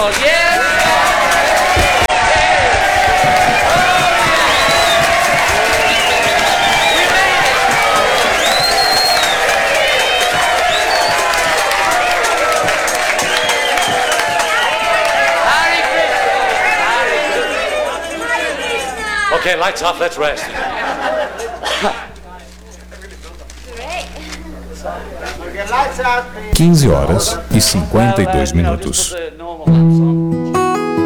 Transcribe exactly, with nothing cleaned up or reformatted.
on, yeah! Okay, lights off, let's rest. quinze horas e cinquenta e dois minutos.